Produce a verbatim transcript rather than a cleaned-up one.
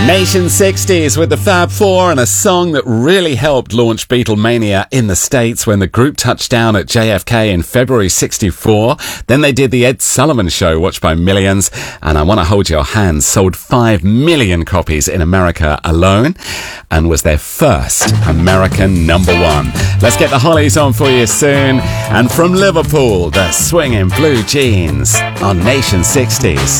Nation sixties with the Fab Four and a song that really helped launch Beatlemania in the States when the group touched down at J F K in February sixty-four. Then they did the Ed Sullivan Show, watched by millions, and I Want to Hold Your Hand sold five million copies in America alone and was their first American number one. Let's get the Hollies on for you soon. And from Liverpool, the Swinging Blue Jeans on Nation sixties.